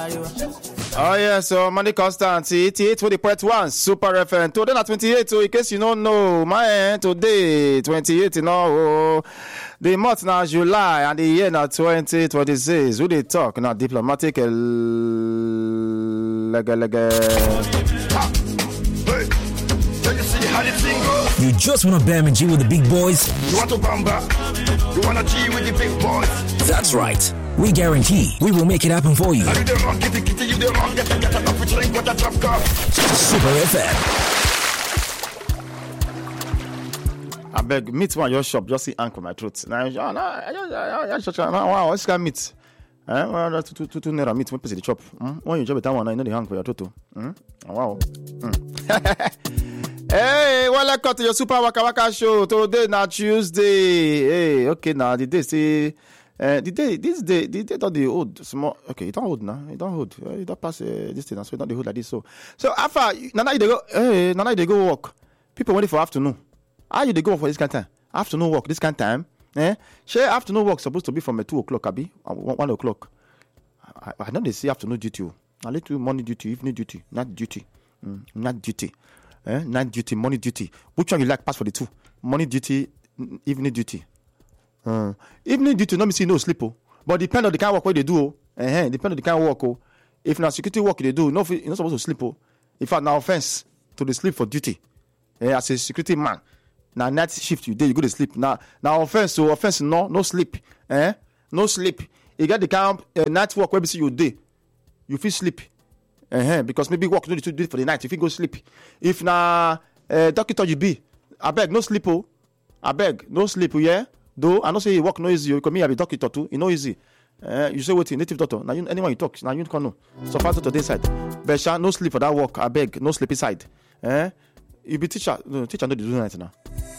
Oh yeah, so Money Constant, 88 with the point 1, Super FM. Today na 28, so in case you don't know, my today 28, you know, the month now July and the year now 2026. Who they talk now diplomatic You just want to bam and G with the big boys? You want to bamba? You want to G with the big boys? That's right. We guarantee we will make it happen for you. You the wrong, get you the wrong, get up with drink, what a drop cup. Super FM. I beg, meat one your shop, just see ink on my throat. Now, wow, this kind of meat. Well, two naira meat, when person the chop. When you chop it, one, I know the hang for your throat. Wow. Hey, welcome to your Super Waka Waka show. Today now Tuesday. Hey, okay, now the day say. The day don't the old small. Okay, it don't hold now. It don't hold. It don't pass this thing. So it don't the hold like this. So after Nana they go. Hey, Nana they go work. People waiting for afternoon. How you they go for this kind of time? Afternoon work this kind of time. Share afternoon work supposed to be from 2 o'clock. Abi 1 o'clock. I know they say afternoon duty. A little morning duty, evening duty, night duty, night duty, night duty, morning duty. Which one you like? Pass for the two. Morning duty, evening duty. Evening duty no me see no sleep but depend on the kind of work what they do depend on the kind of work if na security work they do you're not supposed to sleep in fact now offense to the sleep for duty as a security man now night shift you go to sleep now offense no sleep no sleep you get the kind of night work where you see you day you feel sleep because maybe work no need to do it for the night if you go sleep if na doctor you be I beg no sleep I beg no sleep yeah. Though I know say work no easy, because me I be doctor too. It's no easy. You say what native doctor. Now anyone you talk, now you can know. So far to the side. But no sleep for that work. I beg, no sleepy side. You be teacher. No, teacher no do night now.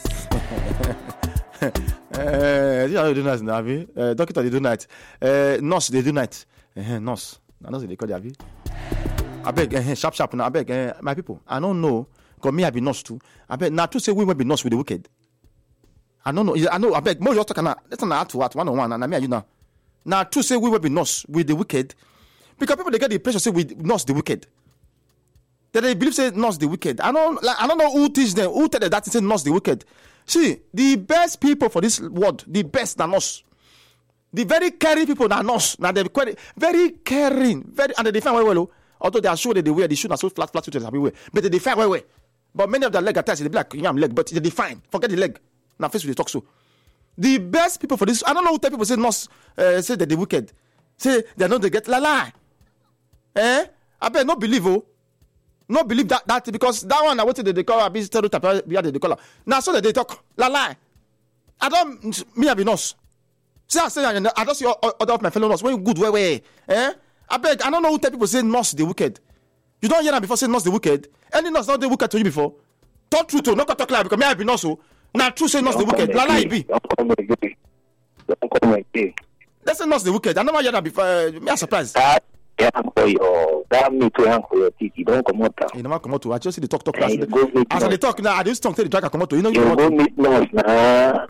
Teacher no do night now. Doctor they do night. Nurse they do night. Nurse. I know they call the abi. I beg, sharp now. I beg, my people. I don't know. Because me I be nurse too. I beg now to say we will be nurse with the wicked. I don't know. I know. I beg. More you talk now. Let's not to what 1-on-1. And I mean, you know. Now, to say we will be nurse with the wicked, because people they get the impression say we nurse the wicked. That they believe say nurse the wicked. I don't know who teach them. Who tell them that say nurse the wicked. See, the best people for this world, the best are nurse. The very caring people are nurse. Now they very caring, and they define well. Although they are sure that they wear the shoes are so flat to the happy way, but they define well. But many of their leg attached, they be like leg, but they define. Forget the leg. Now face with the talk so. The best people for this, I don't know who tell people say nurse say that they wicked. Say they know they get lie. I bet no believe no believe that because that one I wanted they call a busy stereotype behind the color. Now so that they talk lie. I don't me I be nurse. See I say I don't see other of my fellow nurse when good way. I beg I don't know who tell people say nurse the wicked. You don't hear that before say nurse the wicked. Any nurse not the wicked to you before. Talk truth to not talk lie because me I be nurse so. Now, true say not the wicked. La lie be. Don't come again. That's not the wicked. I never heard that before. Me a surprise. That me to hang for your teeth. You don't come out. You never come out to. I just see the talk class. As they talk now, I just talk to the tracker come out to. You know you go meet nurse now.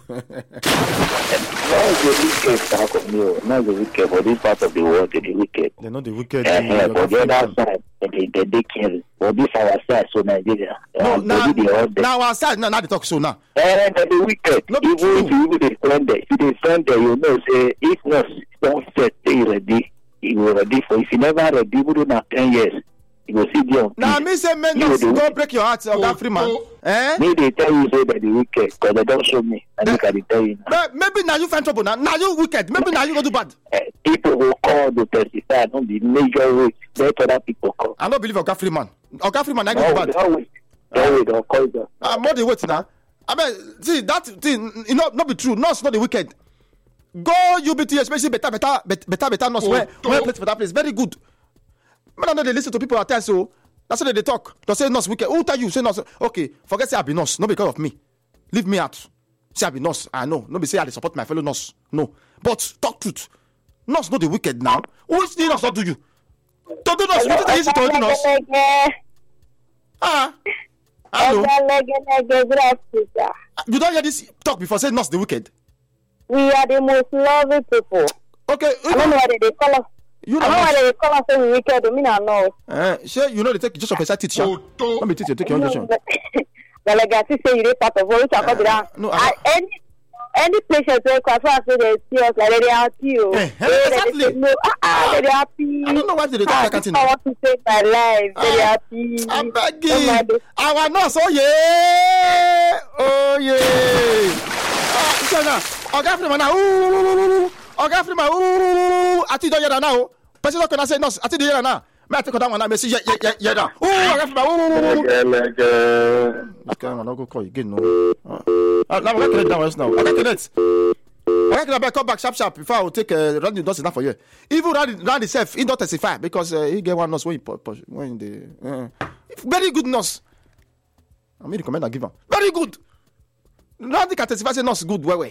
Not the wicked. For this part of the world, the wicked. They're not the wicked. For the other side, they kill. For this our side, so Nigeria. Now our side, now they talk so now. The wicked. Even if you defend there, you know say if nurse don't set stay ready. He will ready for if you never ready, you do not 10 years. You will see the now me say men don't break your heart of that free man. Me they tell you say that the wicked because they don't show me. I think I tell you. Maybe now you find trouble now. Now you wicked. Maybe now you go do bad. People will call the testify. Don't be major way. Let other people call. I don't believe Oga Freeman. Oga Freeman, I go do bad. Don't call them. More the wait now. I mean, see that thing. You know, not be true. Nurse not the wicked. Go UBT, especially better nurse. Where place for that place? Very good. But I know they listen to people at times, so that's why they talk. They say nurse wicked. Who tell you say nurse? Okay, forget say I be nurse. Not because of me. Leave me out. Say I be nurse. I know. Nobody say I support my fellow nurse. No. But talk truth. Nurse not the wicked now. Who is the nurse not do you? Don't do nurse. What is the easy to do nurse? Hello. You don't hear this talk before say nurse the wicked? We are the most loving people. Okay. I don't know what they call us. You I know why they call us so wicked. Me no know. Sure, you know they take injection for inside teeth. Let me teach you take your injection. The legacy say you dey part of what you call that. No, any patient wey come for say they see us like they happy o. Exactly. They happy. I don't know why they talk like that. I want to save my life. They happy. I'm begging. Our nurse, oh yeah. Oga Freeman now. Oga Freeman. I think don't hear that now. Person not gonna say nurse. I think they hear that now. Me I take that one now. Me see yeah that. Oga Freeman. Okay, I'm not go call you again no. Now we connect that one now. Okay, connect. I can come back sharp before I will take run the nurse enough for you. Even run itself, he don't testify because he get one nurse when the very good nurse. I mean the comment I give him. Very good. Nothing can testify say nurse good well.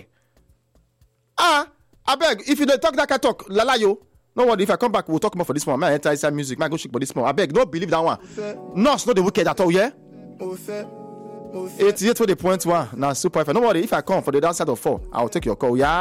I beg if you don't talk that can talk lala yo. No worry if I come back we'll talk more for this one. Man enter inside music, man go shake for this one. I beg don't believe that one. Nurse not the wicked at all, yeah? 88 for the point one. Now super. No worry if I come for the downside of 4, I'll take your call. Yeah.